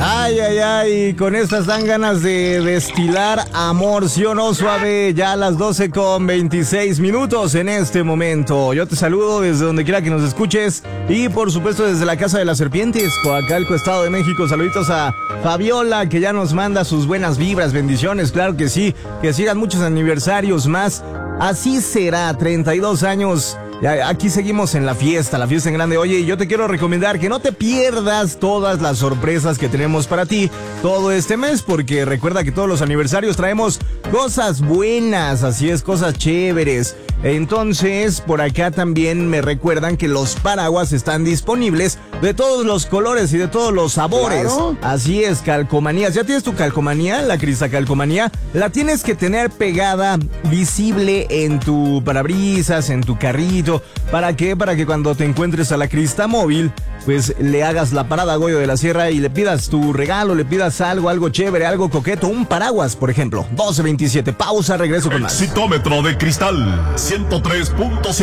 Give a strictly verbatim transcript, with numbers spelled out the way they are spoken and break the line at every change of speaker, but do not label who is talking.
Ay, ay, ay, con estas dan ganas de destilar amor, ¿sí o no, suave? Ya a las doce con veintiséis minutos en este momento. Yo te saludo desde donde quiera que nos escuches y por supuesto desde la Casa de las Serpientes, Coacalco, Estado de México. Saluditos a Fabiola, que ya nos manda sus buenas vibras, bendiciones, claro que sí, que sigan muchos aniversarios más. Así será, treinta y dos años. Aquí seguimos en la fiesta, la fiesta en grande. Oye, y yo te quiero recomendar que no te pierdas todas las sorpresas que tenemos para ti todo este mes, porque recuerda que todos los aniversarios traemos cosas buenas, así es, cosas chéveres. Entonces, por acá también me recuerdan que los paraguas están disponibles de todos los colores y de todos los sabores. Claro. Así es, calcomanías. ¿Ya tienes tu calcomanía, la Cristacalcomanía? La tienes que tener pegada, visible en tu parabrisas, en tu carrito. ¿Para qué? Para que cuando te encuentres a la Cristamóvil, pues le hagas la parada a Goyo de la Sierra y le pidas tu regalo, le pidas algo, algo chévere, algo coqueto, un paraguas, por ejemplo. doce veintisiete, pausa, regreso con más.
Citómetro de cristal, ciento tres punto cinco.